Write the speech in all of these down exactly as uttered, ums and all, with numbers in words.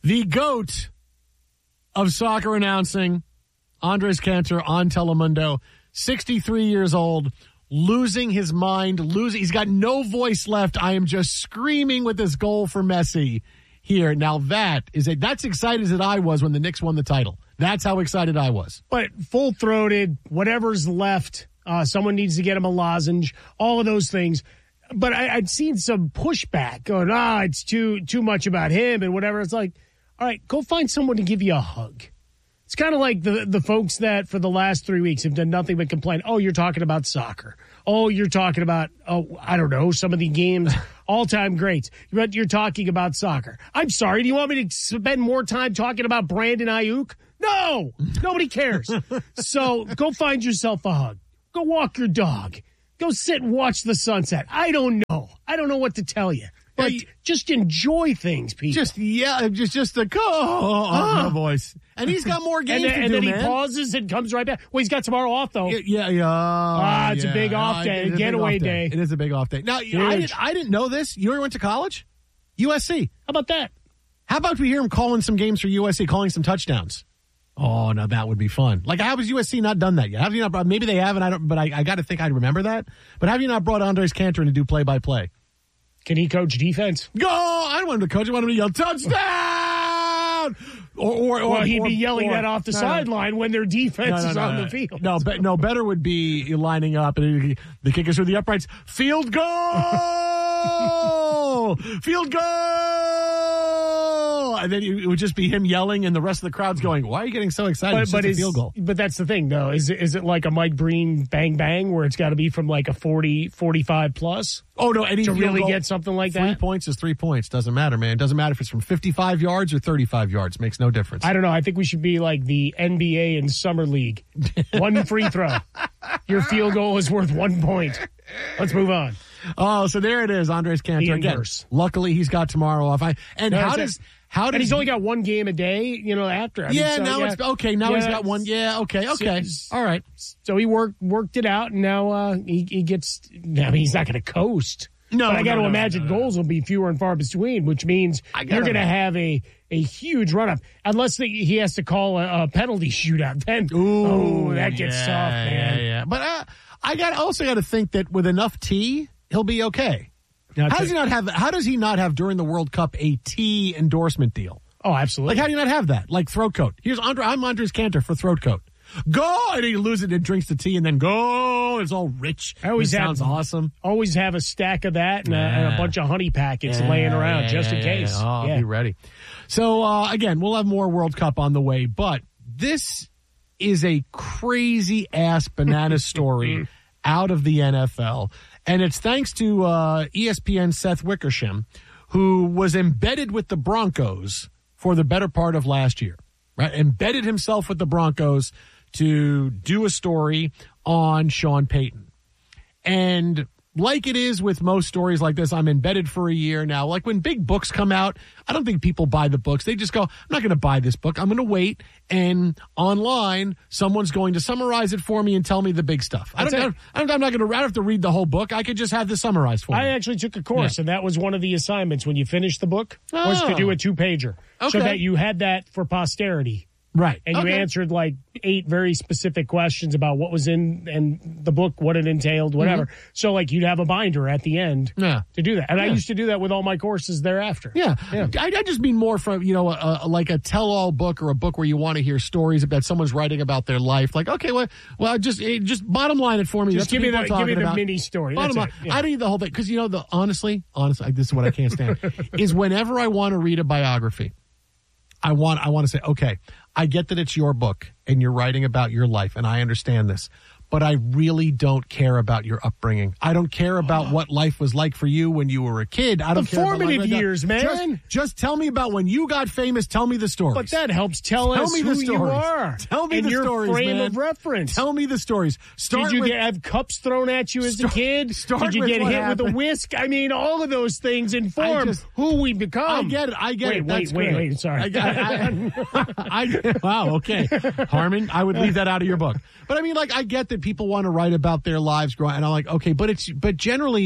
The GOAT of soccer announcing, Andres Cantor on Telemundo, sixty-three years old, losing his mind, losing. He's got no voice left. I am just screaming with this goal for Messi here. Now that is a, that's excited as I was when the Knicks won the title. That's how excited I was. But full-throated, whatever's left, uh, someone needs to get him a lozenge, all of those things. But I, I'd seen some pushback going, ah, it's too too much about him and whatever. It's like, all right, go find someone to give you a hug. It's kind of like the, the folks that for the last three weeks have done nothing but complain. Oh, you're talking about soccer. Oh, you're talking about, oh, I don't know, some of the games, all-time greats. But you're talking about soccer. I'm sorry, do you want me to spend more time talking about Brandon Ayuk? No, nobody cares. So go find yourself a hug. Go walk your dog. Go sit and watch the sunset. I don't know. I don't know what to tell you. But yeah, just enjoy things, people. Just yeah, just just the oh, oh, no voice. And he's got more games and then, to and do, then he man. pauses and comes right back. Well, he's got tomorrow off though. Yeah, yeah. yeah. Ah, it's yeah. a big off uh, day, a getaway big day. day. It is a big off day. Now, I didn't, I didn't know this. You ever went to college? U S C. How about that? How about we hear him calling some games for U S C, calling some touchdowns? Oh, no, that would be fun. Like, how has U S C not done that yet? Have you not brought, maybe they haven't, I don't, but I, I got to think I'd remember that. But have you not brought Andres Cantor in to do play-by-play? Can he coach defense? Go! I don't want him to coach. I want him to yell, touchdown! Or, or, or well, he'd or, be yelling or, that off the no, sideline no. when their defense no, no, is no, on no. the field. No, be, no, better would be lining up and the kickers through the uprights. Field goal! Field goal! And then it would just be him yelling and the rest of the crowd's going, why are you getting so excited? But, it's but just is, a field goal. But that's the thing, though. Is, is it like a Mike Breen bang bang where it's got to be from like a forty, forty-five plus? Oh, no, any to really goal, get something like three that? Three points is three points. Doesn't matter, man. Doesn't matter if it's from fifty-five yards or thirty-five yards. Makes no difference. I don't know. I think we should be like the N B A and Summer League. One free throw. Your field goal is worth one point. Let's move on. Oh, so there it is, Andres Cantor. Again, luckily, he's got tomorrow off. I, and no, how does... How does and he's only got one game a day, you know, after. I yeah, mean, so, now yeah, it's... Okay, now yeah, he's got one. Yeah, okay, okay. So, all right. So he worked worked it out, and now uh, he, he gets... I mean, he's not going to coast. No, but I got to no, no, imagine no, no. goals will be fewer and far between, which means you're going to have a, a huge run-up. Unless the, he has to call a, a penalty shootout. Then, Ooh, oh, that gets yeah, tough, man. Yeah, yeah. But uh, I got also got to think that with enough tea, he'll be okay. Now, how does he not have? How does he not have during the World Cup a tea endorsement deal? Oh, absolutely. Like, how do you not have that? Like throat coat. Here's Andre. I'm Andres Cantor for throat coat. Go, and he loses it and drinks the tea, and then go. It's all rich. I always it have, sounds awesome. Always have a stack of that and, yeah. a, and a bunch of honey packets yeah, laying around yeah, just yeah, in yeah, case. Yeah. Oh, yeah. I'll be ready. So uh, again, we'll have more World Cup on the way, but this is a crazy ass banana story out of the N F L, and it's thanks to uh, E S P N's Seth Wickersham, who was embedded with the Broncos for the better part of last year, right? Embedded himself with the Broncos to do a story on Sean Payton. And like it is with most stories like this, I'm embedded for a year now. Like when big books come out, I don't think people buy the books. They just go, I'm not going to buy this book. I'm going to wait. And online, someone's going to summarize it for me and tell me the big stuff. I don't, I don't, I don't, I'm not going to have to read the whole book. I could just have this summarized for I me. I actually took a course, yeah. and that was one of the assignments when you finish the book, oh. was to do a two-pager. Okay. So that you had that for posterity. Right. And you okay. answered like eight very specific questions about what was in and the book, what it entailed, whatever. Mm-hmm. So like you'd have a binder at the end yeah. to do that. And yeah. I used to do that with all my courses thereafter. Yeah. yeah. I, I just mean more from, you know, a, a, like a tell-all book or a book where you want to hear stories about someone's writing about their life. Like, okay, well, well just just bottom line it for me. Just That's give me, the, give me the about. mini story. Bottom That's line. yeah. I don't need the whole thing. Because, you know, the honestly, honestly, this is what I can't stand, is whenever I want to read a biography, I want I want to say, okay, I get that it's your book and you're writing about your life, and I understand this, but I really don't care about your upbringing. I don't care about what life was like for you when you were a kid. I don't the care formative about like years, man. Just, just tell me about when you got famous. Tell me the stories. But that helps tell, tell us me who the you stories. are. Tell me and the your stories, frame man. of reference. Tell me the stories. Start Did you with, get, have cups thrown at you as start, a kid? Start Did you with get what hit happened. with a whisk? I mean, all of those things inform just, who we become. I get it. I get wait, it. That's wait, great. wait, wait. Sorry. I, I, I, I, wow. Okay, Harmon. I would leave that out of your book. But I mean, like, I get that people want to write about their lives growing, and I'm like, okay, but it's but generally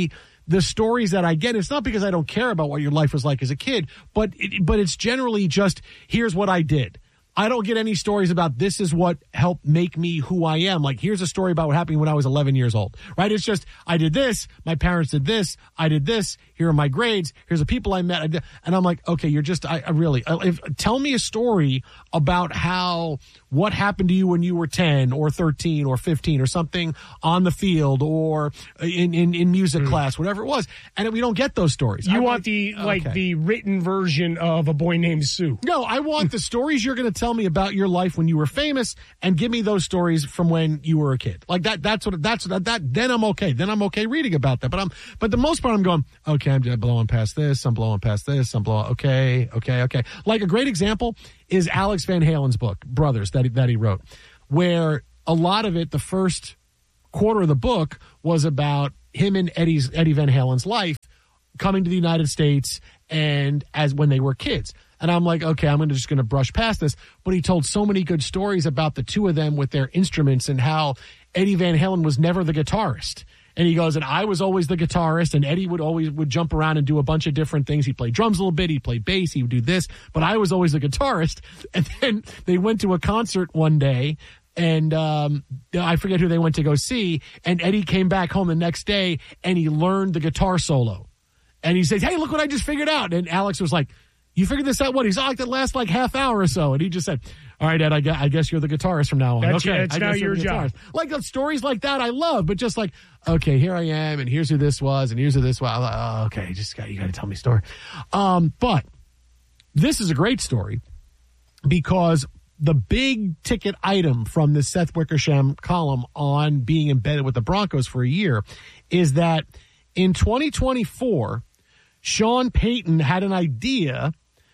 the stories that I get, it's not because I don't care about what your life was like as a kid, but it, but it's generally just, here's what I did. I don't get any stories about this is what helped make me who I am. Like, here's a story about what happened when I was eleven years old, right? It's just, I did this, my parents did this, I did this, here are my grades, here's the people I met. And I'm like, okay, you're just, I, I really, if, tell me a story about how, what happened to you when you were ten or thirteen or fifteen or something on the field or in, in, in music mm. class, whatever it was. And we don't get those stories. You I want like, the, like okay. the written version of A Boy Named Sue. No, I want the stories you're going to tell me about your life when you were famous, and give me those stories from when you were a kid. Like that. That's what. That's that. That. Then I'm okay. Then I'm okay reading about that. But I'm. But the most part, I'm going. Okay, I'm blowing past this. I'm blowing past this. I'm blowing. Okay. Okay. Okay. Like a great example is Alex Van Halen's book, Brothers, that he, that he wrote, where a lot of it, the first quarter of the book, was about him and Eddie's Eddie Van Halen's life coming to the United States and as when they were kids. And I'm like, okay, I'm just going to brush past this. But he told so many good stories about the two of them with their instruments and how Eddie Van Halen was never the guitarist. And he goes, and I was always the guitarist, and Eddie would always would jump around and do a bunch of different things. He'd play drums a little bit, he'd play bass, he would do this, but I was always the guitarist. And then they went to a concert one day, and um, I forget who they went to go see, and Eddie came back home the next day, and he learned the guitar solo. And he says, hey, look what I just figured out. And Alex was like, you figured this out? What? He's like, that last like half hour or so. And he just said, all right, Ed, I guess, I guess you're the guitarist from now on. That's, okay, that's I now guess your job. Guitarist. Like uh, stories like that I love, but just like, okay, here I am, and here's who this was, and here's who this was. I'm like, oh, okay, just got, you got to tell me a story. Um, but this is a great story because the big ticket item from the Seth Wickersham column on being embedded with the Broncos for a year is that in twenty twenty-four, Sean Payton had an idea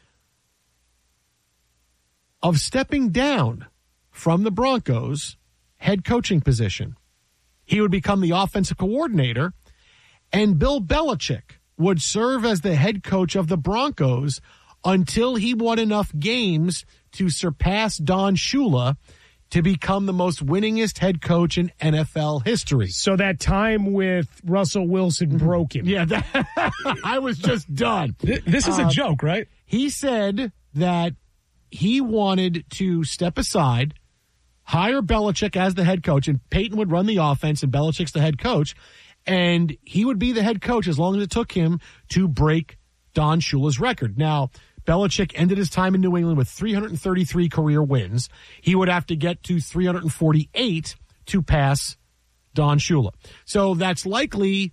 of stepping down from the Broncos head coaching position. He would become the offensive coordinator, and Bill Belichick would serve as the head coach of the Broncos until he won enough games to surpass Don Shula to become the most winningest head coach in N F L history. So that time with Russell Wilson broke him. Yeah, that, I was just done. This is uh, a joke, right? He said that he wanted to step aside, hire Belichick as the head coach, and Peyton would run the offense, and Belichick's the head coach, and he would be the head coach as long as it took him to break Don Shula's record. Now, Belichick ended his time in New England with three hundred thirty-three career wins. He would have to get to three hundred forty-eight to pass Don Shula. So that's likely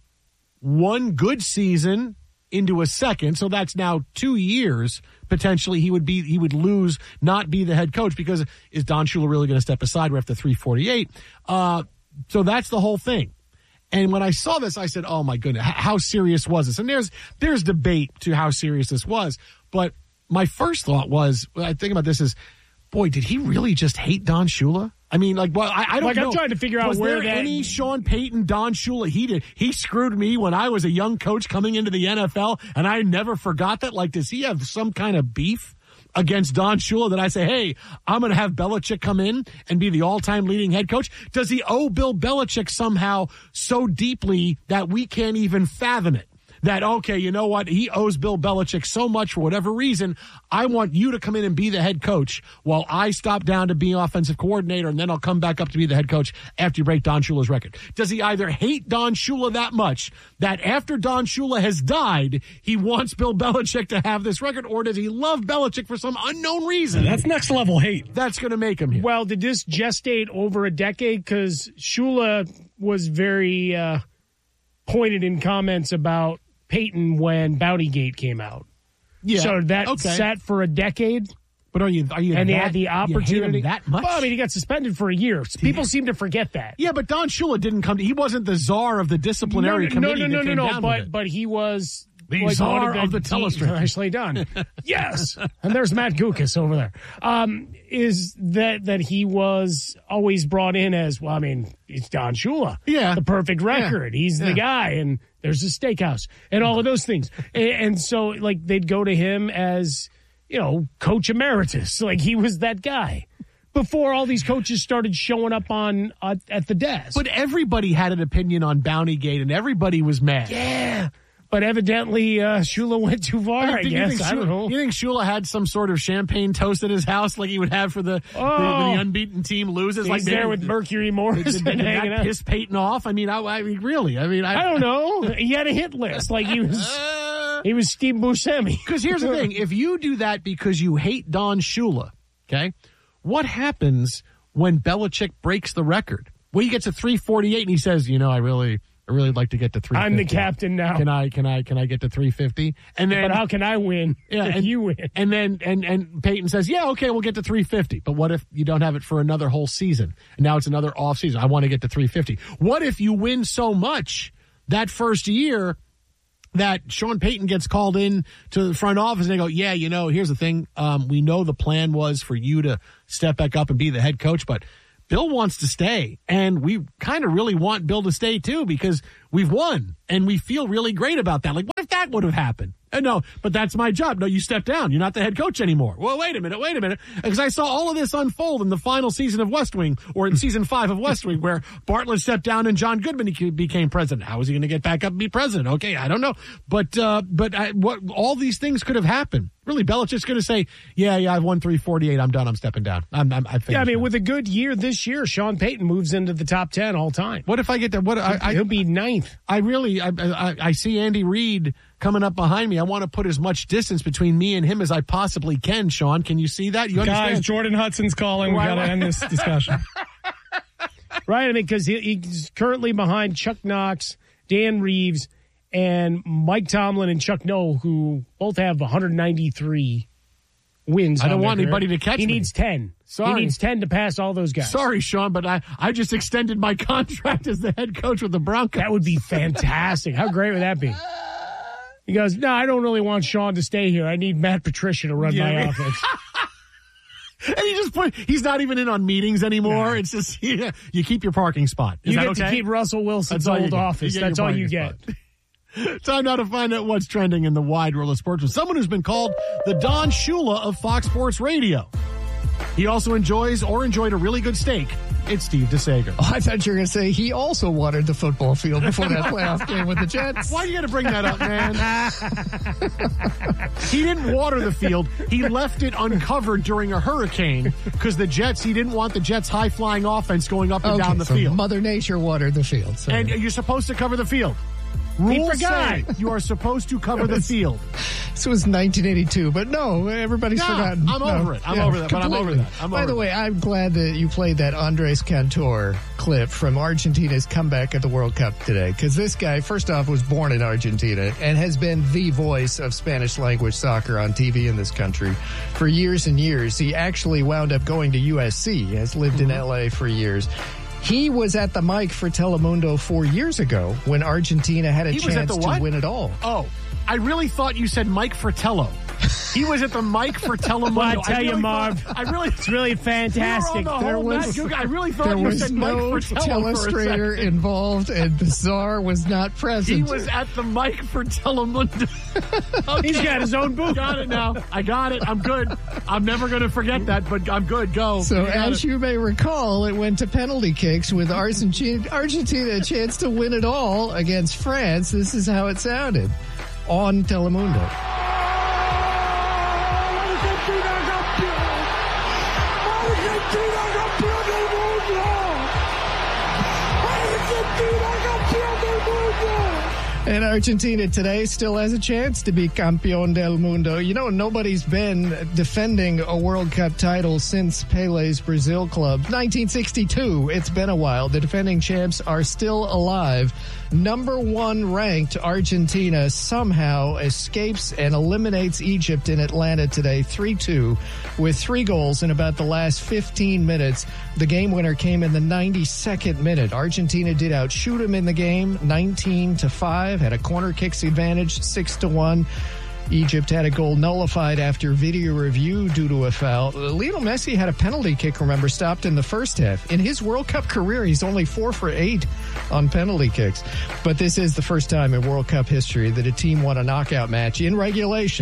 one good season into a second. So that's now two years potentially he would be he would lose, not be the head coach, because is Don Shula really going to step aside after three forty-eight? Uh, so that's the whole thing. And when I saw this, I said, oh, my goodness, how serious was this? And there's there's debate to how serious this was. But my first thought was, I think about this is, boy, did he really just hate Don Shula? I mean, like, well, I, I don't like, know. I'm trying to figure out was where there that... any Sean Payton, Don Shula? He did. He screwed me when I was a young coach coming into the N F L, and I never forgot that. Like, does he have some kind of beef against Don Shula that I say, hey, I'm going to have Belichick come in and be the all-time leading head coach? Does he owe Bill Belichick somehow so deeply that we can't even fathom it? That, okay, you know what? He owes Bill Belichick so much for whatever reason. I want you to come in and be the head coach while I stop down to be offensive coordinator, and then I'll come back up to be the head coach after you break Don Shula's record. Does he either hate Don Shula that much that after Don Shula has died, he wants Bill Belichick to have this record, or does he love Belichick for some unknown reason? That's next level hate. That's going to make him here. Well, did this gestate over a decade? Because Shula was very uh, pointed in comments about Peyton when Bountygate came out. Yeah. So that okay. sat for a decade. But are you are you and that, they had the opportunity that much? Well, I mean, he got suspended for a year. People seem to forget that. Yeah, but Don Shula didn't come. To, he wasn't the czar of the disciplinary no, committee. No, no, that no, came no, down no. But with it. but he was the like czar of of the telestream. Nicely done. Yes, and there's Matt Gukas over there. Um, is that that he was always brought in as, well, I mean, it's Don Shula. Yeah, the perfect record. Yeah. He's yeah. the guy, and there's a steakhouse and all of those things. and, and so, like, they'd go to him as, you know, coach emeritus. Like, he was that guy. before all these coaches started showing up on uh, at the desk. But everybody had an opinion on Bountygate, and everybody was mad. Yeah. But evidently, uh, Shula went too far, I, mean, guess. You think I don't Shula, know. You think Shula had some sort of champagne toast at his house like he would have for the, Oh. the, when the unbeaten team loses? He's like there man, with Mercury Morris. Did, did, did hanging that out. piss Peyton off? I mean, I, I mean, really? I mean, I, I don't know. He had a hit list. Like he was, he was Steve Buscemi. Because here's the thing. If you do that because you hate Don Shula, okay, what happens when Belichick breaks the record? Well, he gets to three forty-eight and he says, you know, I really... I really like to get to three fifty. I'm the captain now. Can I? Can I? Can I get to three fifty? And then, But how can I win yeah, if and you win? And then, and and Peyton says, "Yeah, okay, we'll get to three fifty." But what if you don't have it for another whole season? And now it's another off season. I want to get to three fifty. What if you win so much that first year that Sean Payton gets called in to the front office and they go, "Yeah, you know, here's the thing. Um, we know the plan was for you to step back up and be the head coach, but." Bill wants to stay, and we kind of really want Bill to stay, too, because we've won, and we feel really great about that. Like, what if that would have happened? Uh, no, but that's my job. No, you step down. You're not the head coach anymore. Well, wait a minute, wait a minute. Because I saw all of this unfold in the final season of West Wing, or in season five of West Wing, where Bartlett stepped down and John Goodman became president. How is he going to get back up and be president? Okay, I don't know. But uh, but I, what all these things could have happened. Really, Belichick's going to say, yeah, yeah, I've won three forty-eight. I'm done. I'm stepping down. I'm, I'm, I Yeah, I mean, now. with a good year this year, Sean Payton moves into the top ten all time. What if I get there? What I, I, He'll be ninth. I really, I, I, I see Andy Reid coming up behind me. I want to put as much distance between me and him as I possibly can. Sean, can you see that? You understand? Guys, Jordan Hudson's calling. We Why- got to end this discussion. Right? I mean, because he, he's currently behind Chuck Knox, Dan Reeves, and Mike Tomlin and Chuck Noll, who both have one hundred ninety-three wins. I don't on their want career. anybody to catch He me. needs ten. Sorry. He needs ten to pass all those guys. Sorry, Sean, but I, I just extended my contract as the head coach with the Broncos. That would be fantastic. How great would that be? He goes, no, I don't really want Sean to stay here. I need Matt Patricia to run Yeah. my offense. And he just put, he's not even in on meetings anymore. No. It's just, yeah, you keep your parking spot. Is You that get okay? to keep Russell Wilson's That's all you old get. office. You get That's your all you parking get. spot. Time now to find out what's trending in the wide world of sports with someone who's been called the Don Shula of Fox Sports Radio. He also enjoys or enjoyed a really good steak. It's Steve DeSager. Oh, I thought you were going to say he also watered the football field before that playoff game with the Jets. Why do you got to bring that up, man? He didn't water the field. He left it uncovered during a hurricane because the Jets, he didn't want the Jets' high-flying offense going up and Okay, down the so field. Mother Nature watered the field. So. And you're supposed to cover the field. Rules forgot. say you are supposed to cover the field. This was nineteen eighty-two, but no, everybody's No, forgotten. I'm No. over it. I'm over that, but I'm over completely. that. I'm By over the that. way, I'm glad that you played that Andres Cantor clip from Argentina's comeback at the World Cup today, because this guy, first off, was born in Argentina and has been the voice of Spanish language soccer on T V in this country for years and years. He actually wound up going to U S C, has lived in L A for years. He was at the mic for Telemundo four years ago when Argentina had a He was at chance the to what? win it all. Oh, I really thought you said Mike Fratello. He was at the mic for Telemundo. Well, I tell you, really Marv, thought- I really, It's really fantastic. We were on the There whole was- Matt Duke- I really thought There you was said no Mike Fratello for a telestrator second. involved, and the czar was not present. He was at the mic for Telemundo. Okay. He's got his own booth. Got it now. I got it. I'm good. I'm never going to forget that, but I'm good. Go. So, You got as it. you may recall, it went to penalty kicks with Argentina, Argentina a chance to win it all against France. This is how it sounded on Telemundo. And Argentina today still has a chance to be campeón del mundo. You know, nobody's been defending a World Cup title since Pele's Brazil club. nineteen sixty-two, it's been a while. The defending champs are still alive. Number one ranked Argentina somehow escapes and eliminates Egypt in Atlanta today, three two, with three goals in about the last fifteen minutes. The game winner came in the ninety-second minute. Argentina did outshoot them in the game, nineteen to five, had a corner kicks advantage, six to one. Egypt had a goal nullified after video review due to a foul. Lionel Messi had a penalty kick, remember, stopped in the first half. In his World Cup career, he's only four for eight on penalty kicks. But this is the first time in World Cup history that a team won a knockout match in regulation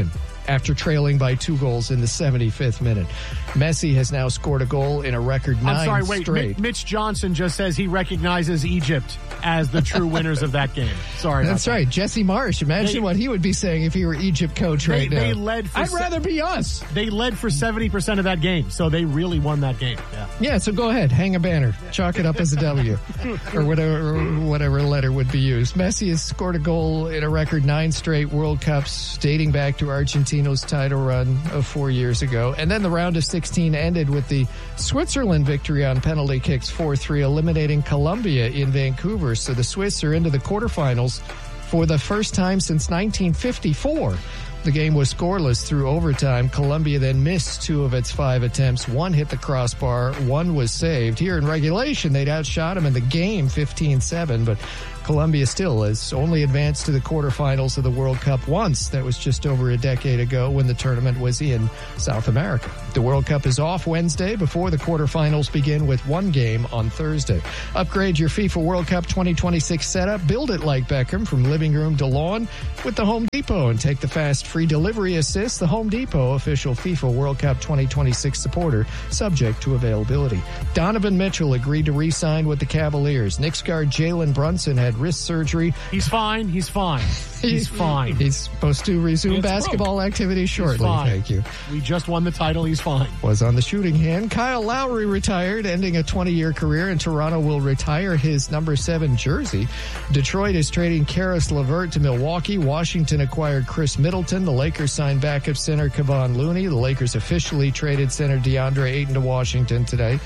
after trailing by two goals in the seventy-fifth minute. Messi has now scored a goal in a record nine I'm sorry, wait. straight. Mi- Mitch Johnson just says he recognizes Egypt as the true winners of that game. Sorry. That's about right. Jesse Marsh. Imagine They- what he would be saying if he were Egypt coach that. right They, now. they led for I'd se- rather be us. they led for seventy percent of that game, so they really won that game. Yeah. Yeah, so go ahead, hang a banner, chalk it up as a W, or whatever whatever letter would be used. Messi has scored a goal in a record nine straight World Cups, dating back to Argentina's title run of four years ago. And then the round of sixteen ended with the Switzerland victory on penalty kicks four three, eliminating Colombia in Vancouver. So the Swiss are into the quarterfinals for the first time since nineteen fifty-four. The game was scoreless through overtime. Colombia then missed two of its five attempts. One hit the crossbar, one was saved. Here in regulation, they'd outshot them in the game fifteen seven, but Colombia still has only advanced to the quarterfinals of the World Cup once. That was just over a decade ago when the tournament was in South America. The World Cup is off Wednesday before the quarterfinals begin with one game on Thursday. Upgrade your FIFA World Cup twenty twenty-six setup. Build it like Beckham from living room to lawn with the Home Depot and take the fast free delivery assist. The Home Depot, official FIFA World Cup twenty twenty-six supporter, subject to availability. Donovan Mitchell agreed to re-sign with the Cavaliers. Knicks guard Jalen Brunson had wrist surgery. He's fine. He's fine. He's fine. He's supposed to resume It's basketball activity shortly. fine. Thank you. We just won the title. He's fine. Was on the shooting hand. Kyle Lowry retired, ending a twenty-year career, and Toronto will retire his number seven jersey. Detroit is trading Karis LeVert to Milwaukee. Washington acquired Chris Middleton. The Lakers signed backup center Kevon Looney. The Lakers officially traded center DeAndre Ayton to Washington today.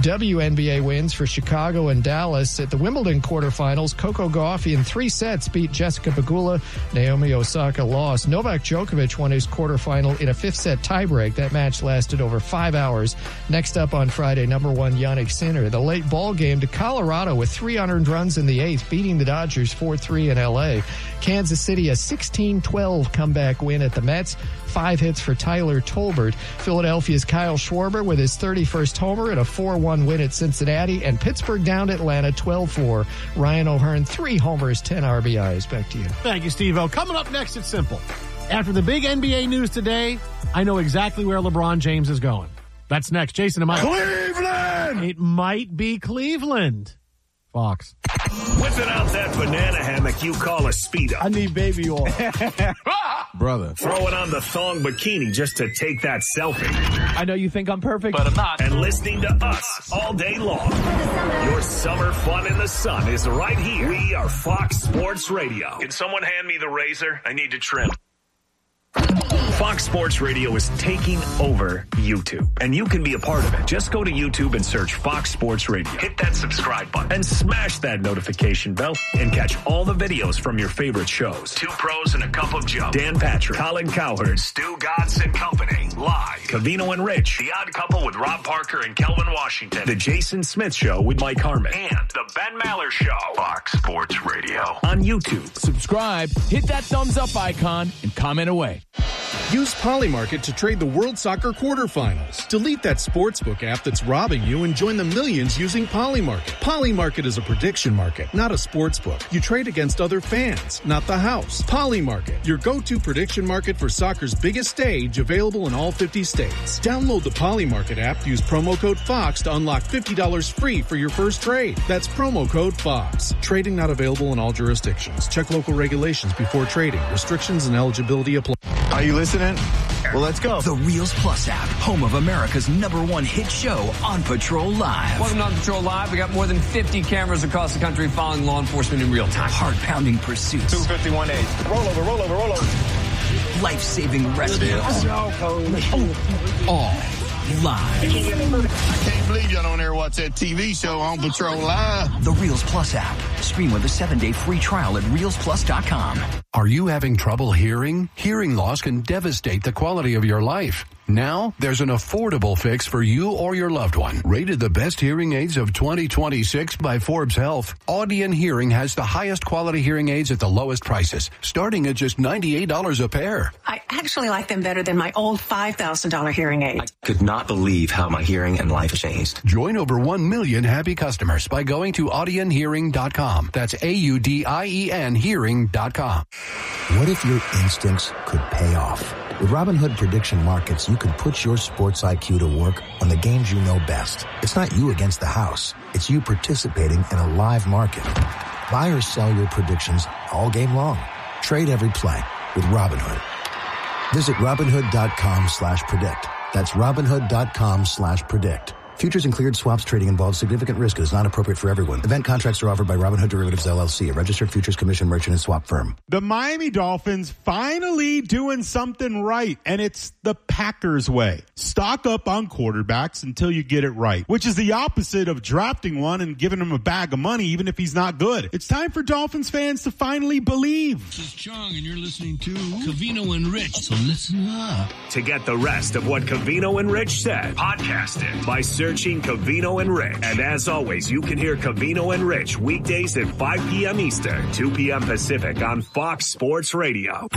W N B A wins for Chicago and Dallas. At the Wimbledon quarterfinals, Coco Gauff in three sets beat Jessica Pegula. Naomi Osaka lost. Novak Djokovic won his quarterfinal in a fifth-set tiebreak. That match lasted over five hours. Next up on Friday, number one Yannick Sinner. The late ball game to Colorado with three hundred runs in the eighth, beating the Dodgers four three in L A. Kansas City, a sixteen twelve comeback win at the Mets. Five hits for Tyler Tolbert. Philadelphia's Kyle Schwarber with his thirty-first homer and a four one win at Cincinnati. And Pittsburgh down Atlanta twelve four. Ryan O'Hearn, three homers, ten R B Is. Back to you. Thank you, Steve-O. Coming up next, it's simple. After the big N B A news today, I know exactly where LeBron James is going. That's next. Jason, am I... Cleveland! It might be Cleveland. Fox. Whipping out that banana hammock you call a Speedo. I need baby oil. Brother. Throwing on the thong bikini just to take that selfie. I know you think I'm perfect, But I'm not. And listening to us all day long. Your summer fun in the sun is right here. We are Fox Sports Radio. Can someone hand me the razor? I need to trim. Fox Sports Radio is taking over YouTube, and you can be a part of it. Just go to YouTube and search Fox Sports Radio. Hit that subscribe button and smash that notification bell and catch all the videos from your favorite shows. Two Pros and a Cup of Joe. Dan Patrick, Colin Cowherd, Stu Godson and Company. Live. Cavino and Rich. The Odd Couple with Rob Parker and Kelvin Washington. The Jason Smith Show with Mike Harmon. And The Ben Maller Show. Fox Sports Radio. On YouTube. subscribe, hit that thumbs up icon, and comment away. Use Polymarket to trade the World Soccer quarterfinals. Delete that sportsbook app that's robbing you and join the millions using Polymarket. Polymarket is a prediction market, not a sportsbook. You trade against other fans, not the house. Polymarket, your go-to prediction market for soccer's biggest stage, available in all fifty states. Download the Polymarket app, use promo code FOX to unlock fifty dollars free for your first trade. That's promo code FOX. Trading not available in all jurisdictions. Check local regulations before trading. Restrictions and eligibility apply. Are you listening? Well, let's go. The Reels Plus app, home of America's number one hit show, On Patrol Live. Welcome to On Patrol Live. We got more than fifty cameras across the country following law enforcement in real time. Heart-pounding pursuits. two fifty-one eight. Roll over, roll over, roll over. Life-saving rescues. All live. I can't believe y'all don't ever watch that T V show On Patrol Live. The Reels Plus app. Stream with a seven-day free trial at reels plus dot com. Are you having trouble hearing? Hearing loss can devastate the quality of your life. Now, there's an affordable fix for you or your loved one. Rated the best hearing aids of twenty twenty-six by Forbes Health, Audion Hearing has the highest quality hearing aids at the lowest prices, starting at just ninety-eight dollars a pair. I actually like them better than my old five thousand dollars hearing aid. I could not believe how my hearing and life changed. Join over one million happy customers by going to audion hearing dot com. That's A U D I E N hearing dot com. What if your instincts could pay off? With Robinhood Prediction Markets, you can put your sports I Q to work on the games you know best. It's not you against the house. It's you participating in a live market. Buy or sell your predictions all game long. Trade every play with Robinhood. Visit Robinhood.com slash predict. That's Robinhood.com slash predict. Futures and cleared swaps trading involves significant risk and is not appropriate for everyone. Event contracts are offered by Robinhood Derivatives, L L C, a registered futures commission merchant and swap firm. The Miami Dolphins finally doing something right, and it's the Packers way. Stock up on quarterbacks until you get it right, which is the opposite of drafting one and giving him a bag of money even if he's not good. It's time for Dolphins fans to finally believe. This is Chung, and you're listening to Covino and Rich, so listen up. To get the rest of what Covino and Rich said, podcast it by searching Covino and Rich. And as always, you can hear Covino and Rich weekdays at five p.m. Eastern, two p.m. Pacific on Fox Sports Radio.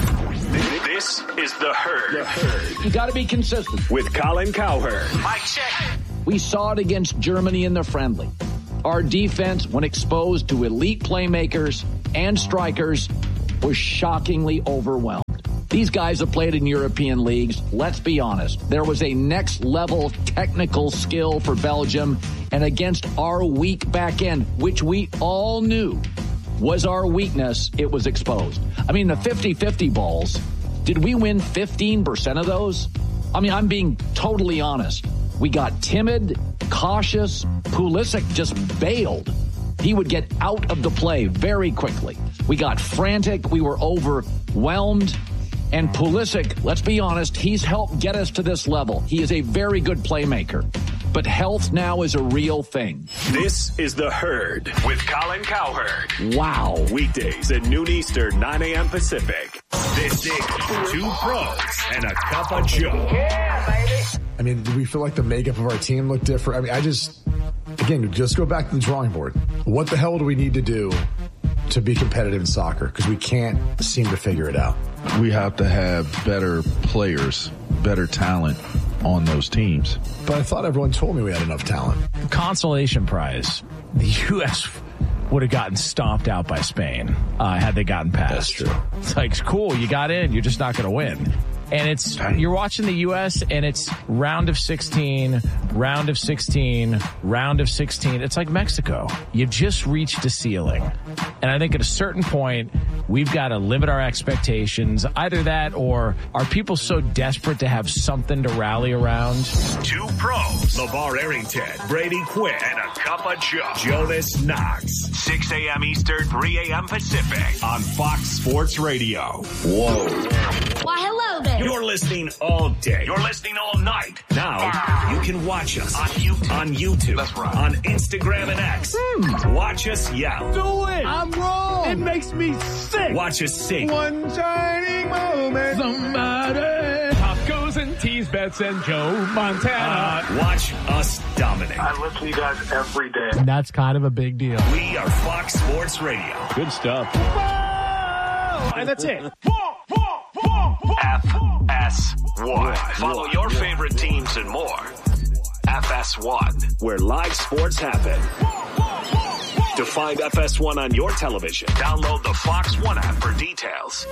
This is The Herd. The Herd. You got to be consistent. With Colin Cowherd. Mike check. We saw it against Germany in the friendly. Our defense, when exposed to elite playmakers and strikers, was shockingly overwhelmed. These guys have played in European leagues. Let's be honest. There was a next level technical skill for Belgium, and against our weak back end, which we all knew was our weakness, it was exposed. I mean, the fifty-fifty balls, did we win fifteen percent of those? I mean, I'm being totally honest. We got timid, cautious. Pulisic just bailed. He would get out of the play very quickly. We got frantic. We were overwhelmed. And Pulisic, let's be honest, he's helped get us to this level. He is a very good playmaker. But health now is a real thing. This is The Herd with Colin Cowherd. Wow. Weekdays at noon Eastern, nine a.m. Pacific. This is Two Pros and a Cup of Joe. Yeah, baby. I mean, do we feel like the makeup of our team looked different? I mean, I just, again, just go back to the drawing board. What the hell do we need to do to be competitive in soccer? Because we can't seem to figure it out. We have to have better players, better talent on those teams. But I thought everyone told me we had enough talent. Consolation prize. The U S would have gotten stomped out by Spain uh, had they gotten past. That's true. It's like, cool, you got in, you're just not going to win. And it's, you're watching the U S and it's round of sixteen, round of sixteen, round of sixteen. It's like Mexico. You just reached a ceiling. And I think at a certain point, we've got to limit our expectations. Either that or are people so desperate to have something to rally around? Two Pros. LeVar Arrington, Brady Quinn, and a Cup of Joe. Jonas Knox. six a.m. Eastern, three a.m. Pacific on Fox Sports Radio. Whoa. Why, hello there. You're listening all day. You're listening all night. Now, wow. You can watch us on YouTube, on, YouTube, That's right. on Instagram and X. Mm. Watch us yell. Do it. I'm wrong. It makes me sick. Watch us sing. One shining moment. Somebody. Tacos and tease bets and Joe Montana. Uh, watch us dominate. I listen to you guys every day. And that's kind of a big deal. We are Fox Sports Radio. Good stuff. Whoa! And that's it. F S one. Follow your favorite teams and more. F S one, where live sports happen. To find F S one on your television, download the Fox One app for details.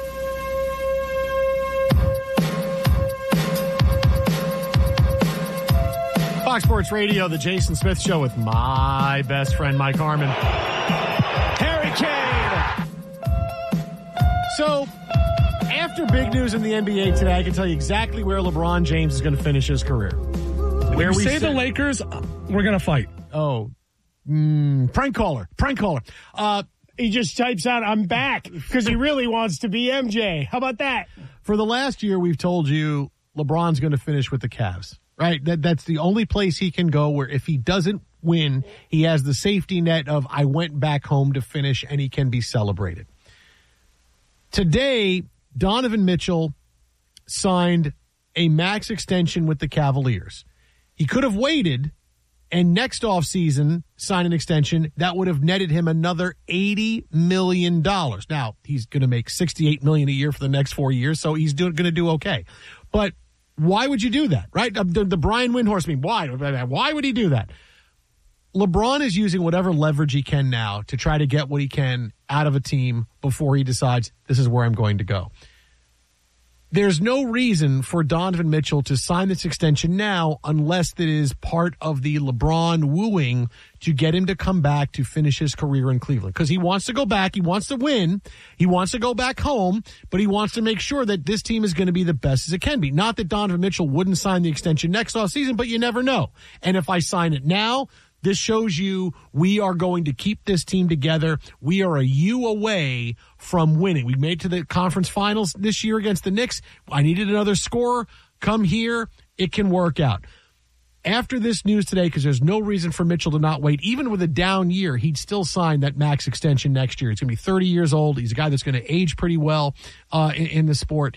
Fox Sports Radio, the Jason Smith Show with my best friend, Mike Harmon. Harry Kane! So, after big news in the N B A today, I can tell you exactly where LeBron James is going to finish his career. Where we say the Lakers, we're going to fight. Oh, mm, prank caller, prank caller. Uh, he just types out, I'm back, because he really wants to be M J. How about that? For the last year, we've told you LeBron's going to finish with the Cavs, right? That That's the only place he can go where if he doesn't win, he has the safety net of I went back home to finish and he can be celebrated. Today, Donovan Mitchell signed a max extension with the Cavaliers. He could have waited and next offseason sign an extension that would have netted him another eighty million dollars. Now, he's going to make sixty-eight million dollars a year for the next four years, so he's going to do okay. But why would you do that, right? The, the Brian Windhorst meme, why? Why would he do that? LeBron is using whatever leverage he can now to try to get what he can out of a team before he decides this is where I'm going to go. there's no reason for Donovan Mitchell to sign this extension now unless that is part of the LeBron wooing to get him to come back to finish his career in Cleveland. Because he wants to go back. He wants to win. He wants to go back home, but he wants to make sure that this team is going to be the best as it can be. Not that Donovan Mitchell wouldn't sign the extension next offseason, but you never know. And if I sign it now, this shows you we are going to keep this team together. We are a U away from winning. We made it to the conference finals this year against the Knicks. I needed another score. Come here. It can work out. After this news today, because there's no reason for Mitchell to not wait, even with a down year, he'd still sign that max extension next year. He's going to be thirty years old. He's a guy that's going to age pretty well uh, in, in the sport.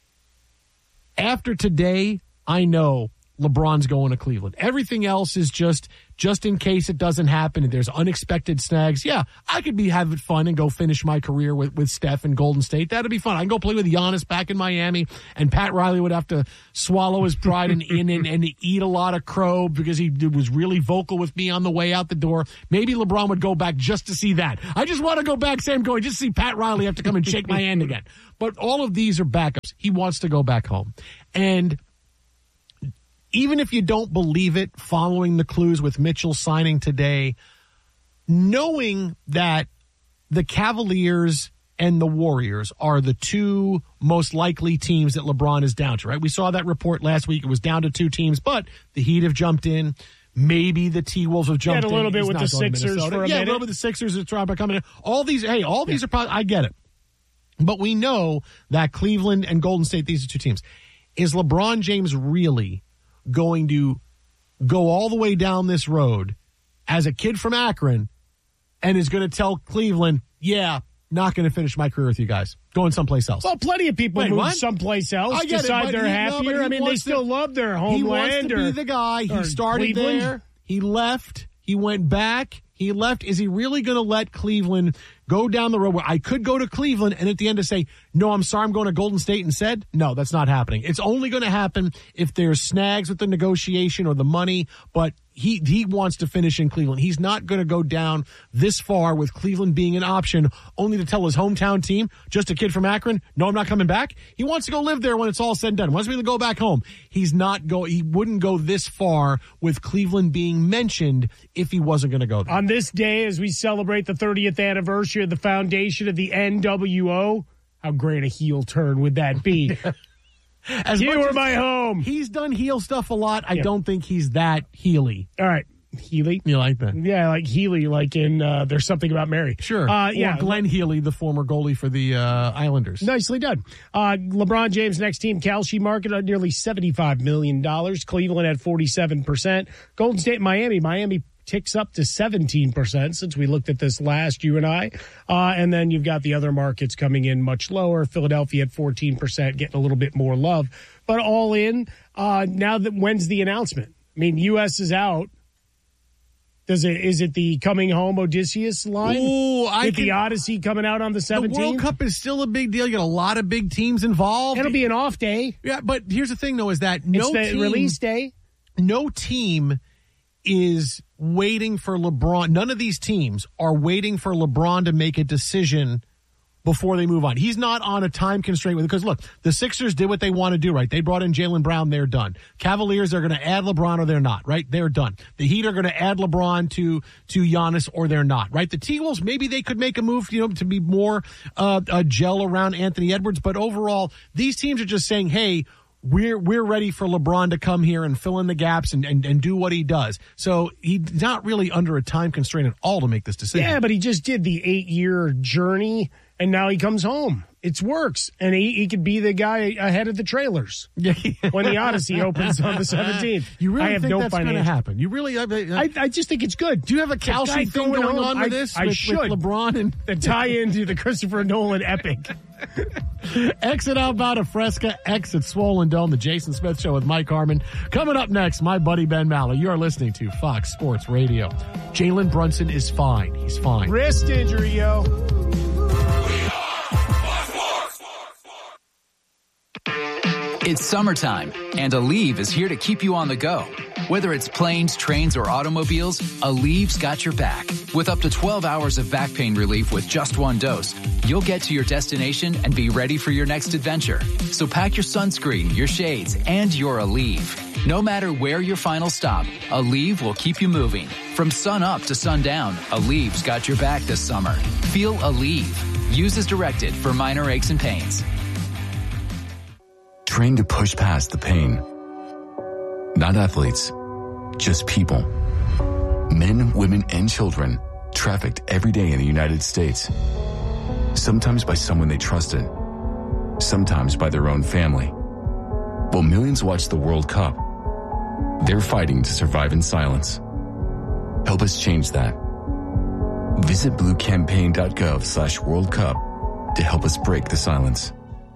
After today, I know LeBron's going to Cleveland. Everything else is just just in case it doesn't happen and there's unexpected snags. Yeah, I could be having fun and go finish my career with, with Steph in Golden State. That'd be fun. I can go play with Giannis back in Miami, and Pat Riley would have to swallow his pride and, and, and, and eat a lot of crow because he was really vocal with me on the way out the door. Maybe LeBron would go back just to see that. I just want to go back, Sam, going, just see Pat Riley have to come and shake my hand again. But all of these are backups. He wants to go back home. And even if you don't believe it, following the clues with Mitchell signing today, knowing that the Cavaliers and the Warriors are the two most likely teams that LeBron is down to, right? We saw that report last week. It was down to two teams, but the Heat have jumped in. Maybe the T-Wolves have jumped in. Yeah, a little in. bit He's with the Sixers for a yeah, minute. a little bit with the Sixers are trying to come in. All these, hey, all these yeah. are probably, I get it. But we know that Cleveland and Golden State, these are two teams. Is LeBron James really going to go all the way down this road as a kid from Akron and is going to tell Cleveland, yeah, not going to finish my career with you guys. Going someplace else. Well, plenty of people Wait, move what? someplace else, I get decide it, they're he, happier. No, I mean, they still to, love their homeland. He wants to or, be the guy. He started Cleveland. there. He left. He went back. He left. Is he really going to let Cleveland go down the road where I could go to Cleveland and at the end to say, no, I'm sorry, I'm going to Golden State instead? No, that's not happening. It's only going to happen if there's snags with the negotiation or the money, but he he wants to finish in Cleveland. He's not going to go down this far with Cleveland being an option only to tell his hometown team, just a kid from Akron, no, I'm not coming back. He wants to go live there when it's all said and done. He wants me to go back home. He's not go. He wouldn't go this far with Cleveland being mentioned if he wasn't going to go there. On this day, as we celebrate the thirtieth anniversary of the foundation of the N W O, how great a heel turn would that be? As you were as my home. He's done heel stuff a lot. I Yeah. don't think he's that heely. All right. Healy? You like that? Yeah, like Healy, like in uh, There's Something About Mary. Sure. Uh, or yeah. Glenn Healy, the former goalie for the uh, Islanders. Nicely done. Uh, LeBron James' next team, Kalshi market at nearly seventy-five million dollars. Cleveland at forty-seven percent. Golden State, Miami. Miami ticks up to seventeen percent since we looked at this last, you and I. Uh, and then you've got the other markets coming in much lower. Philadelphia at fourteen percent, getting a little bit more love. But all in, uh, now that when's the announcement? I mean, U S is out. Does it? Is it the coming home Odysseus line? Ooh, I With can, the Odyssey coming out on the seventeenth? The World Cup is still a big deal. You got a lot of big teams involved. It'll be an off day. Yeah, but here's the thing, though, is that no it's the team, release day. No team is waiting for LeBron. None of these teams are waiting for LeBron to make a decision before they move on. He's not on a time constraint with it because, look, the Sixers did what they want to do, right? They brought in Jaylen Brown. They're done. Cavaliers are going to add LeBron or they're not, right? They're done. The Heat are going to add LeBron to to Giannis or they're not, right? The T-Wolves, maybe they could make a move, you know, to be more uh, a gel around Anthony Edwards. But overall, these teams are just saying, hey, We're we're ready for LeBron to come here and fill in the gaps and, and, and do what he does. So he's not really under a time constraint at all to make this decision. Yeah, but he just did the eight-year journey, and now he comes home. It works, and he, he could be the guy ahead of the trailers yeah. when the Odyssey opens on the seventeenth. You really I have think no that's going to financial- happen? You really? I, I, I, I just think it's good. Do you have a Kalshi thing going, going on with I, this? I with, should. with LeBron and the tie into the Christopher Nolan epic. Exit Outbound of Fresca, exit Swollen Dome, the Jason Smith Show with Mike Harmon. Coming up next, my buddy Ben Maller. You are listening to Fox Sports Radio. Jalen Brunson is fine. He's fine. Wrist injury, yo. It's summertime, and Aleve is here to keep you on the go. Whether it's planes, trains, or automobiles, Aleve's got your back. With up to twelve hours of back pain relief with just one dose. you'll get to your destination and be ready for your next adventure. So pack your sunscreen, your shades, and your Aleve. No matter where your final stop, Aleve will keep you moving. From sun up to sundown, Aleve's got your back this summer. Feel Aleve. Use as directed for minor aches and pains. Train to push past the pain. Not athletes, just people. Men, women, and children trafficked every day in the United States. Sometimes by someone they trusted. Sometimes by their own family. While millions watch the World Cup, they're fighting to survive in silence. Help us change that. Visit bluecampaign.gov slash World Cup to help us break the silence.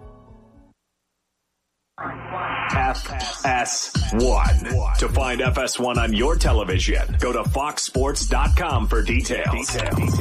F S one. To find F S one on your television, go to fox sports dot com for details.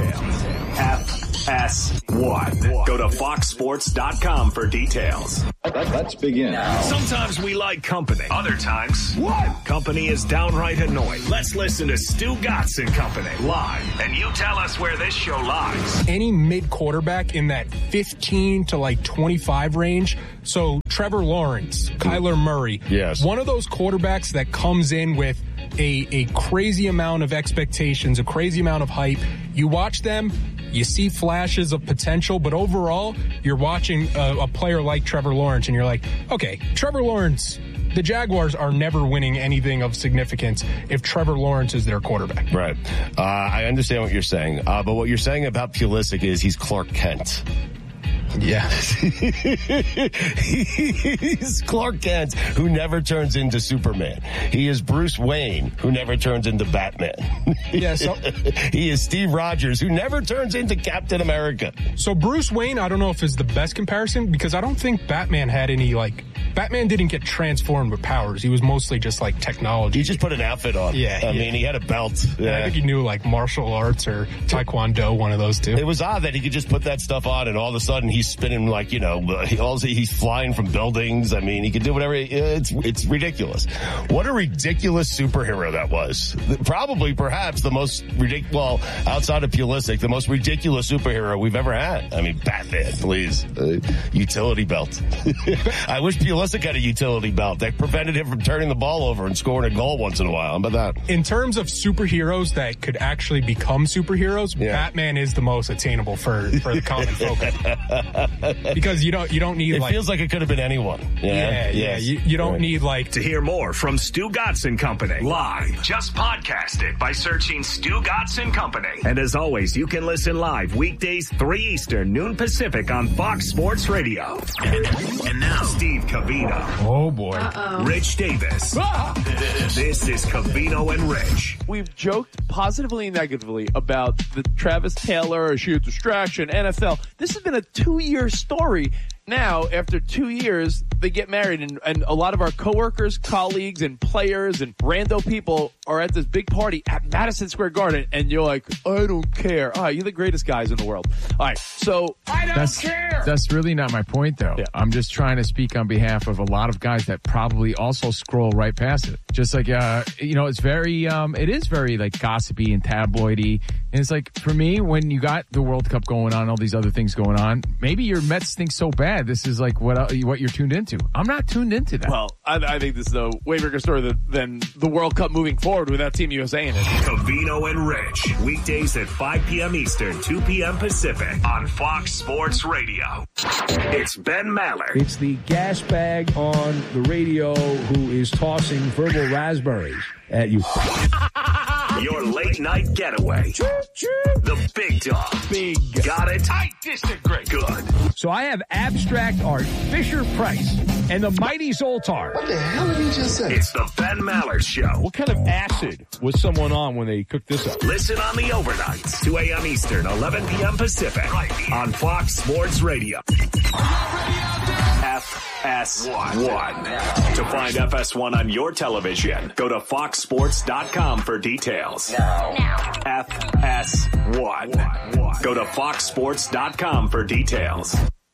F S one. Go to fox sports dot com for details. Let's begin. Sometimes we like company. Other times, what? Company is downright annoying. Let's listen to Stu Gatz and Company live, and you tell us where this show lies. Any mid quarterback in that fifteen to like twenty-five range. So Trevor Lawrence, Kyler Murray. Yes. One of those quarterbacks that comes in with a, a crazy amount of expectations, a crazy amount of hype. You watch them, you see flashes of potential, but overall, you're watching a, a player like Trevor Lawrence and you're like, okay, Trevor Lawrence, the Jaguars are never winning anything of significance if Trevor Lawrence is their quarterback. Right. Uh, I understand what you're saying, uh, but what you're saying about Pulisic is he's Clark Kent. Yeah. He's Clark Kent, who never turns into Superman. He is Bruce Wayne, who never turns into Batman. Yeah, so he is Steve Rogers, who never turns into Captain America. So Bruce Wayne, I don't know if is the best comparison, because I don't think Batman had any, like, Batman didn't get transformed with powers. He was mostly just, like, technology. He just put an outfit on. Yeah. I yeah. mehe had a belt. Yeah. I think he knew, like, martial arts or Taekwondo, one of those two. It was odd that he could just put that stuff on and all of a sudden he's spinning like, you know, he also, he's flying from buildings. I mean, he could do whatever. It's, it's ridiculous. What a ridiculous superhero that was. Probably, perhaps, the most ridiculous, well, outside of Pulisic, the most ridiculous superhero we've ever had. I mean, Batman, please. Uh, utility belt. I wish Pulisic had a utility belt that prevented him from turning the ball over and scoring a goal once in a while. How about that? In terms of superheroes that could actually become superheroes, yeah. Batman is the most attainable for, for the common folk. Because you don't you don't need it like... It feels like it could have been anyone. Yeah, yeah. Yes. You, you don't right. need like... To hear more from Stu Gatz and Company live, just podcast it by searching Stu Gatz and Company. And as always, you can listen live weekdays three Eastern, noon Pacific on Fox Sports Radio. And, and now, Steve Covino. Oh, boy. Uh-oh. Rich Davis. Ah! This is Covino and Rich. We've joked positively and negatively about the Travis Taylor, she a distraction, N F L. This has been a two-year story. Now, after two years, they get married, and, and a lot of our coworkers, colleagues, and players and rando people are at this big party at Madison Square Garden, and you're like, I don't care. All right, you're the greatest guys in the world. All right, so I don't that's, care. That's really not my point, though. Yeah. I'm just trying to speak on behalf of a lot of guys that probably also scroll right past it. Just like, uh, you know, it's very, um, it is very like gossipy and tabloidy. And it's like, for me, when you got the World Cup going on, all these other things going on, maybe your Mets think so bad. This is like what uh, what you're tuned into. I'm not tuned into that. Well, I, I think this is a way bigger story than, than the World Cup moving forward without Team U S A in it. Covino and Rich, weekdays at five p.m. Eastern, two p.m. Pacific on Fox Sports Radio. It's Ben Maller. It's the gas bag on the radio who is tossing verbal raspberries at you. Your late night getaway. The big dog. Big. Got it? I disagree. Good. So I have abstract art, Fisher Price, and the Mighty Zoltar. What the hell did he just say? It's the Ben Maller Show. What kind of acid was someone on when they cooked this up? Listen on the overnights, two a.m. Eastern, eleven p.m. Pacific, right here on Fox Sports Radio. F S one. To find F S one on your television, go to fox sports dot com for details. Now. F S one. Go to fox sports dot com for details.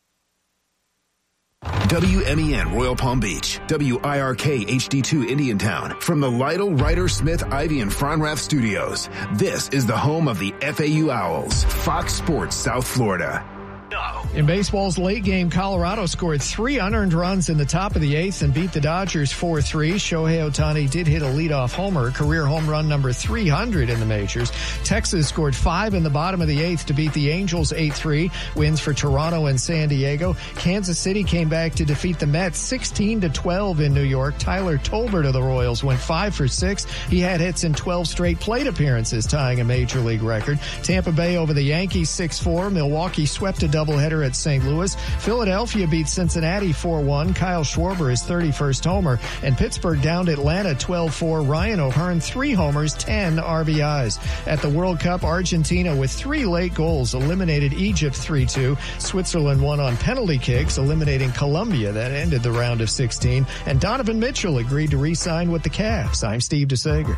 W M E N Royal Palm Beach, W I R K H D two Indiantown, from the Lytle, Ryder, Smith, Ivy, and Fronrath studios. This is the home of the F A U Owls, Fox Sports South Florida. In baseball's late game, Colorado scored three unearned runs in the top of the eighth and beat the Dodgers four three. Shohei Ohtani did hit a leadoff homer, career home run number three hundred in the majors. Texas scored five in the bottom of the eighth to beat the Angels eight three. Wins for Toronto and San Diego. Kansas City came back to defeat the Mets sixteen to twelve in New York. Tyler Tolbert of the Royals went five for six. He had hits in twelve straight plate appearances, tying a major league record. Tampa Bay over the Yankees six four. Milwaukee swept a doubleheader at Saint Louis. Philadelphia beat Cincinnati four one. Kyle Schwarber his thirty-first homer. And Pittsburgh downed Atlanta twelve four. Ryan O'Hearn three homers, ten R B Is. At the World Cup, Argentina with three late goals eliminated Egypt three two. Switzerland won on penalty kicks, eliminating Colombia. That ended the round of sixteen. And Donovan Mitchell agreed to re-sign with the Cavs. I'm Steve DeSager.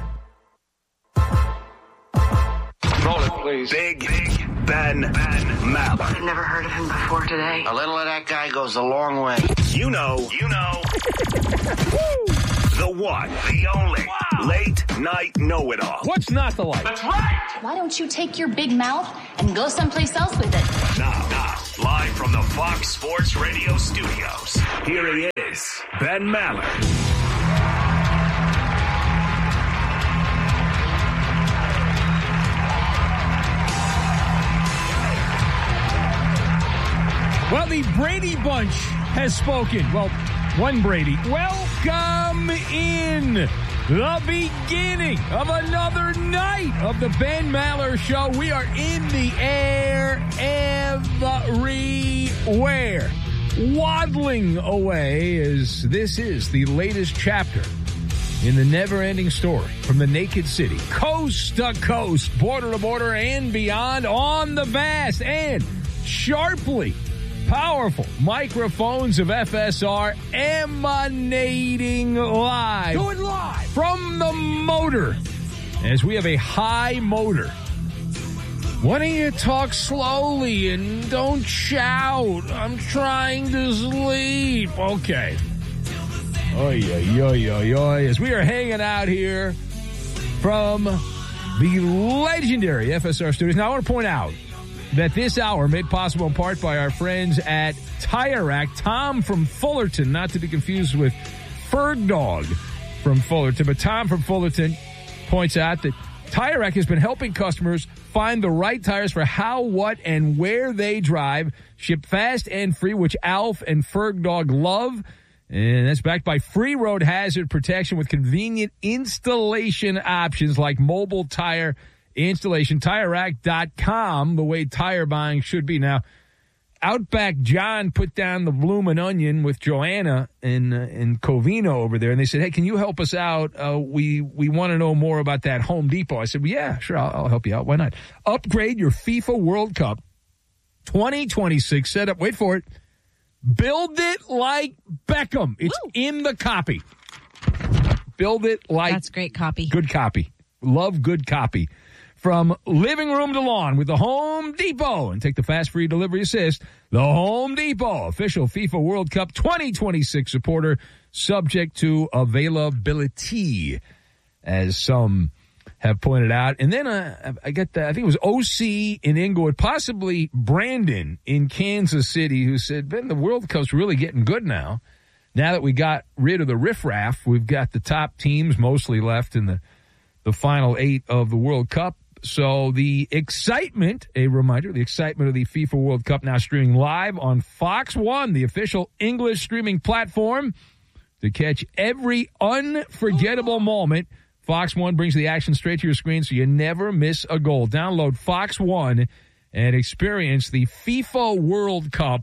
Roll it, please. Big, big Ben, Ben Maller. I've never heard of him before today. A little of that guy goes a long way. You know, you know. The one, the only, wow. Late night know-it-all. What's not the light? That's right. Why don't you take your big mouth and go someplace else with it? Now, now, live from the Fox Sports Radio studios, here he is, Ben Maller. Well, the Brady Bunch has spoken. Well, one Brady. Welcome in the beginning of another night of the Ben Maller Show. We are in the air everywhere, waddling away as this is the latest chapter in the never-ending story from the Naked City, coast to coast, border to border, and beyond on the vast and sharply powerful microphones of F S R emanating live. Do it live. From the motor. As we have a high motor. Why don't you talk slowly and don't shout? I'm trying to sleep. Okay. Oy, oy, oy, oy, oy. As we are hanging out here from the legendary F S R studios. Now, I want to point out that this hour made possible in part by our friends at Tire Rack. Tom from Fullerton, not to be confused with Ferg Dog from Fullerton, but Tom from Fullerton points out that Tire Rack has been helping customers find the right tires for how, what, and where they drive. Ship fast and free, which Alf and Ferg Dog love. And that's backed by free road hazard protection with convenient installation options like mobile tire installation. Tire Rack dot com, the way tire buying should be. Now, Outback John put down the bloomin' onion with Joanna in uh, in Covino over there, and they said, hey, can you help us out? Uh, we we want to know more about that Home Depot. I said, well, yeah, sure, I'll, I'll help you out. Why not? Upgrade your FIFA World Cup twenty twenty-six setup. Wait for it. Build it like Beckham. It's Woo. in the copy. Build it like... That's great copy. Good copy. Love good copy. From living room to lawn with the Home Depot. And take the fast free delivery assist. The Home Depot, official FIFA World Cup twenty twenty-six supporter, subject to availability, as some have pointed out. And then uh, I get the, I think it was O C in Inglewood, possibly Brandon in Kansas City, who said, Ben, the World Cup's really getting good now. Now that we got rid of the riffraff, we've got the top teams mostly left in the, the final eight of the World Cup. So the excitement, a reminder, the excitement of the FIFA World Cup now streaming live on Fox One, the official English streaming platform, to catch every unforgettable moment. Fox One brings the action straight to your screen so you never miss a goal. Download Fox One and experience the FIFA World Cup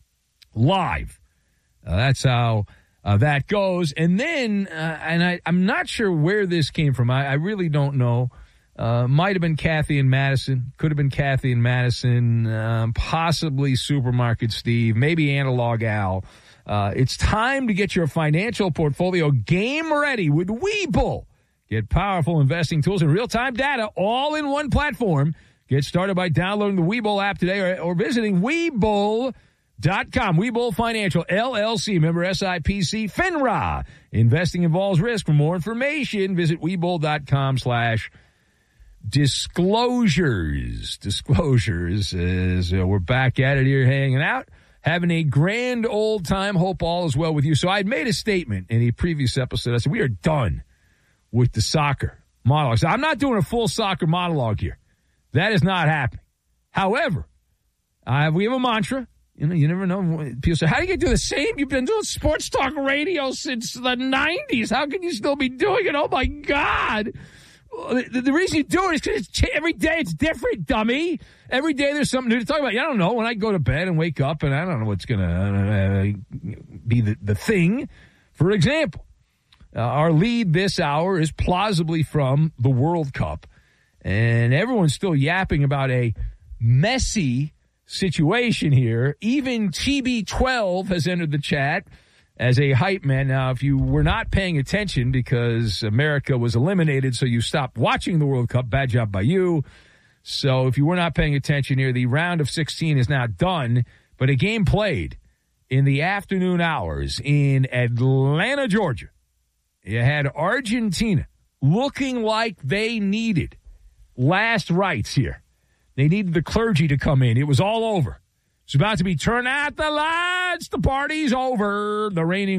live. Uh, that's how uh, that goes. And then, uh, and I, I'm not sure where this came from. I, I really don't know. Uh, might have been Kathy and Madison. Could have been Kathy and Madison. Um, possibly Supermarket Steve. Maybe Analog Al. Uh, it's time to get your financial portfolio game ready with Webull. Get powerful investing tools and real-time data all in one platform. Get started by downloading the Webull app today or, or visiting Webull dot com. Webull Financial, L L C, member S I P C, FINRA. Investing involves risk. For more information, visit Webull dot com slash disclosures. Disclosures is uh, we're back at it here, hanging out, having a grand old time. Hope all is well with you. So I had made a statement in a previous episode. I said, we are done with the soccer monologue. So I'm not doing a full soccer monologue here. That is not happening. However, uh, we have a mantra. You know, you never know. People say, how do you do the same? You've been doing sports talk radio since the nineties. How can you still be doing it? Oh, my God. The, the reason you do it is because it's, every day it's different, dummy. Every day there's something new to talk about. I don't know. When I go to bed and wake up and I don't know what's going to uh, be the, the thing. For example, uh, our lead this hour is plausibly from the World Cup. And everyone's still yapping about a messy situation here. Even T B twelve has entered the chat as a hype man. Now, if you were not paying attention because America was eliminated, so you stopped watching the World Cup, bad job by you. So if you were not paying attention here, the round of sixteen is now done, but a game played in the afternoon hours in Atlanta, Georgia. You had Argentina looking like they needed last rites here. They needed the clergy to come in. It was all over. It's about to be turn out the lights. The party's over. The reigning